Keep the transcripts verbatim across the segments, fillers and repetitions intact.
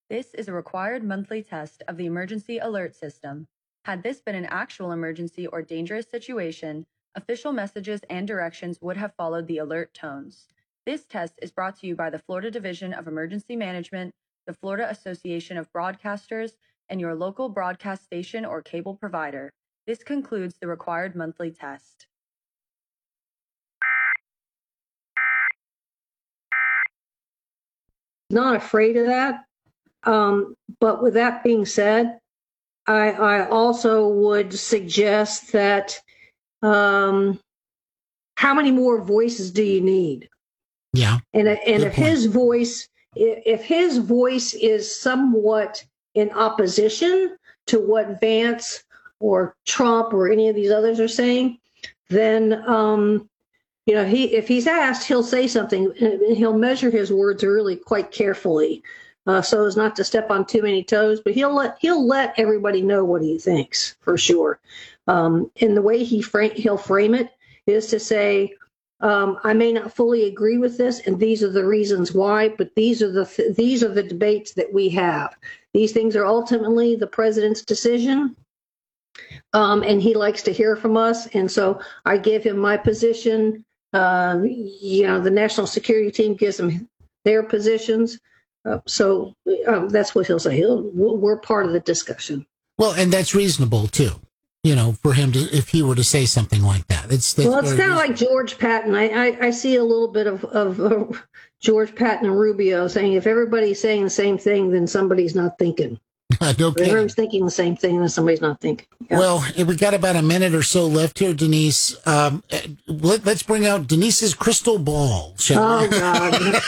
This is a required monthly test of the emergency alert system. Had this been an actual emergency or dangerous situation, official messages and directions would have followed the alert tones. This test is brought to you by the Florida Division of Emergency Management, the Florida Association of Broadcasters, and your local broadcast station or cable provider. This concludes the required monthly test. Not afraid of that. Um, but with that being said, I, I also would suggest that um, how many more voices do you need? Yeah. And, and if point. his voice, if his voice is somewhat in opposition to what Vance or Trump or any of these others are saying, then, um, you know, he if he's asked, he'll say something, and he'll measure his words really quite carefully, uh, so as not to step on too many toes. But he'll let he'll let everybody know what he thinks for sure. Um, and the way he frame he'll frame it is to say, um, I may not fully agree with this, and these are the reasons why. But these are the th- these are the debates that we have. These things are ultimately the president's decision. Um, and he likes to hear from us. And so I give him my position. Uh, you know, the national security team gives them their positions. Uh, so um, that's what he'll say. He'll, we're part of the discussion. Well, and that's reasonable, too, you know, for him to, if he were to say something like that. It's that's Well, it's kind of like George Patton. I, I, I see a little bit of, of uh, George Patton and Rubio saying, if everybody's saying the same thing, then somebody's not thinking. no If everyone's thinking the same thing, then somebody's not thinking. Yeah. Well, we got about a minute or so left here, Denise. Um, let, let's bring out Denise's crystal ball. Shall oh, God.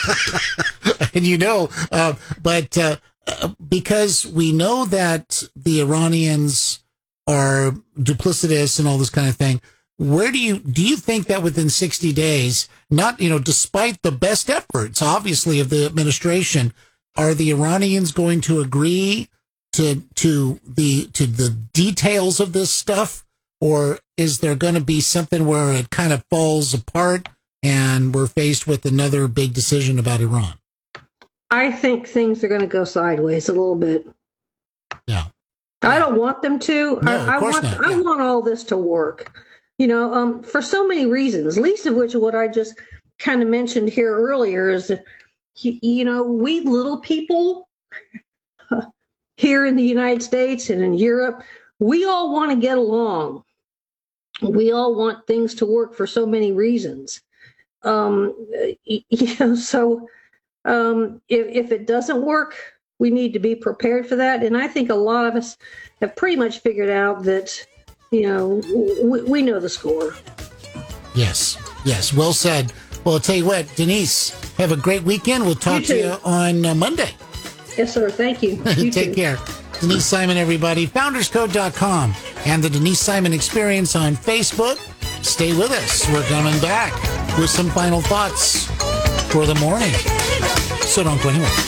and you know, uh, but uh, because we know that the Iranians are duplicitous and all this kind of thing, where do you do you think that within sixty days, not, you know, despite the best efforts, obviously, of the administration, are the Iranians going to agree to to the to the details of this stuff, or is there going to be something where it kind of falls apart and we're faced with another big decision about Iran? I think things are going to go sideways a little bit. Yeah, I don't want them to. No, I, of I course want not. I Yeah. want all this to work. You know, um, for so many reasons. Least of which, what I just kind of mentioned here earlier, is that you, you know, we little people here in the United States and in Europe, we all want to get along. We all want things to work for so many reasons. Um, you know, so um, if, if it doesn't work, we need to be prepared for that. And I think a lot of us have pretty much figured out that, you know, we, we know the score. Yes, yes, well said. Well, I'll tell you what, Denise, have a great weekend. We'll talk You to too. you on uh, Monday. Yes, sir. Thank you. You Take too. care. Denise Simon, everybody. founders code dot com and the Denise Simon Experience on Facebook. Stay with us. We're coming back with some final thoughts for the morning. So don't go anywhere.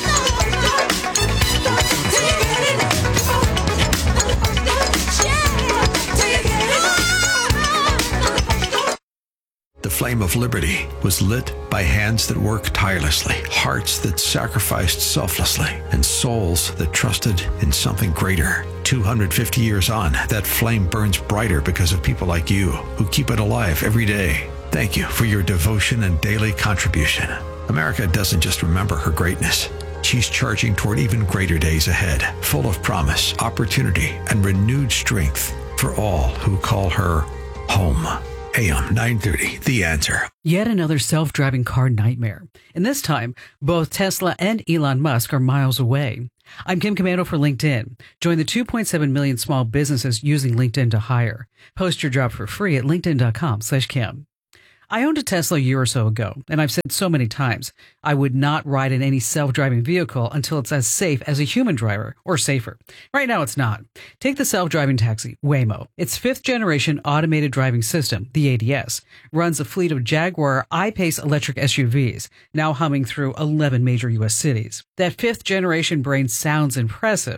The flame of liberty was lit by hands that worked tirelessly, hearts that sacrificed selflessly, and souls that trusted in something greater. two hundred fifty years on, that flame burns brighter because of people like you who keep it alive every day. Thank you for your devotion and daily contribution. America doesn't just remember her greatness. She's charging toward even greater days ahead, full of promise, opportunity, and renewed strength for all who call her home. A M nine thirty, The Answer. Yet another self-driving car nightmare. And this time, both Tesla and Elon Musk are miles away. I'm Kim Commando for LinkedIn. Join the two point seven million small businesses using LinkedIn to hire. Post your job for free at linkedin.com slash Kim. I owned a Tesla a year or so ago, and I've said so many times, I would not ride in any self-driving vehicle until it's as safe as a human driver, or safer. Right now, it's not. Take the self-driving taxi, Waymo. Its fifth-generation automated driving system, the A D S, runs a fleet of Jaguar I-Pace electric S U Vs, now humming through eleven major U S cities. That fifth-generation brain sounds impressive,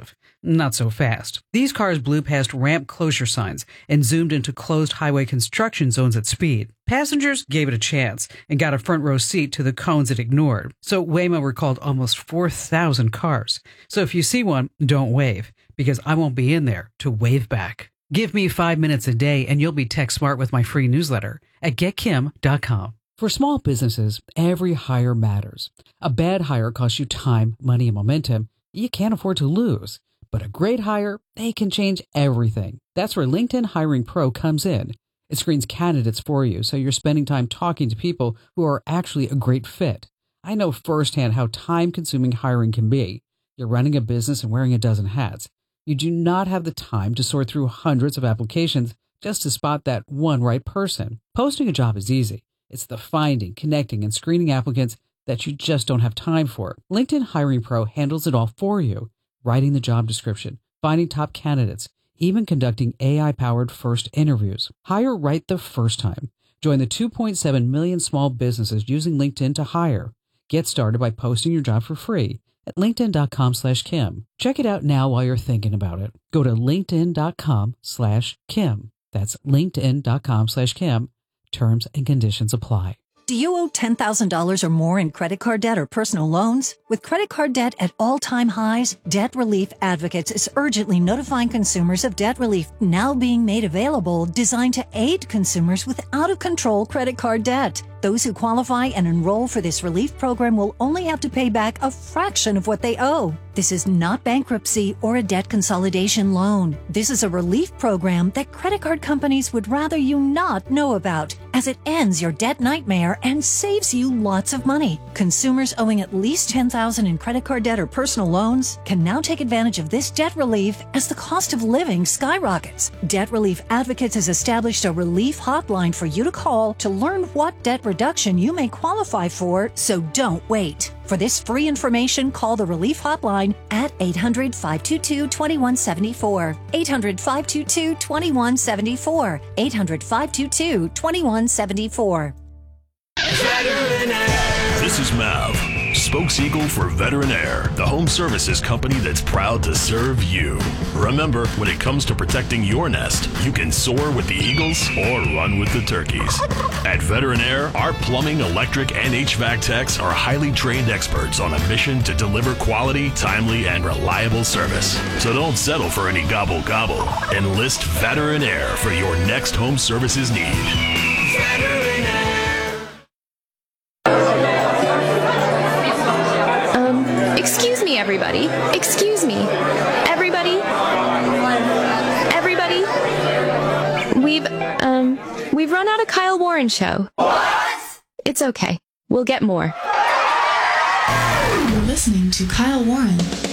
Not so fast. These cars blew past ramp closure signs and zoomed into closed highway construction zones at speed. Passengers gave it a chance and got a front row seat to the cones it ignored. So Waymo recalled almost four thousand cars. So if you see one, don't wave, because I won't be in there to wave back. Give me five minutes a day and you'll be tech smart with my free newsletter at get kim dot com. For small businesses, every hire matters. A bad hire costs you time, money, and momentum you can't afford to lose. But a great hire, they can change everything. That's where LinkedIn Hiring Pro comes in. It screens candidates for you, so you're spending time talking to people who are actually a great fit. I know firsthand how time-consuming hiring can be. You're running a business and wearing a dozen hats. You do not have the time to sort through hundreds of applications just to spot that one right person. Posting a job is easy. It's the finding, connecting, and screening applicants that you just don't have time for. LinkedIn Hiring Pro handles it all for you. Writing the job description, finding top candidates, even conducting A I-powered first interviews. Hire right the first time. Join the two point seven million small businesses using LinkedIn to hire. Get started by posting your job for free at linkedin dot com slash Kim. Check it out now while you're thinking about it. Go to linkedin dot com slash Kim. That's linkedin dot com slash Kim. Terms and conditions apply. Do you owe ten thousand dollars or more in credit card debt or personal loans? With credit card debt at all-time highs, Debt Relief Advocates is urgently notifying consumers of debt relief now being made available, designed to aid consumers with out-of-control credit card debt. Those who qualify and enroll for this relief program will only have to pay back a fraction of what they owe. This is not bankruptcy or a debt consolidation loan. This is a relief program that credit card companies would rather you not know about, as it ends your debt nightmare and saves you lots of money. Consumers owing at least ten thousand dollars in credit card debt or personal loans can now take advantage of this debt relief as the cost of living skyrockets. Debt Relief Advocates has established a relief hotline for you to call to learn what debt reduction you may qualify for, so don't wait. For this free information, call the Relief Hotline at eight hundred, five two two, two one seven four. eight hundred, five two two, two one seven four. eight hundred, five two two, two one seven four. This is Mav, spokes-eagle for Veteran Air, the home services company that's proud to serve you. Remember, when it comes to protecting your nest, you can soar with the eagles or run with the turkeys. At Veteran Air, our plumbing, electric, and H V A C techs are highly trained experts on a mission to deliver quality, timely, and reliable service. So don't settle for any gobble-gobble. Enlist Veteran Air for your next home services need. Veteran Air. Excuse me, everybody. Excuse me. Everybody. Everybody. We've, um, we've run out of Kyle Warren show. What? It's okay. We'll get more. You're listening to Kyle Warren.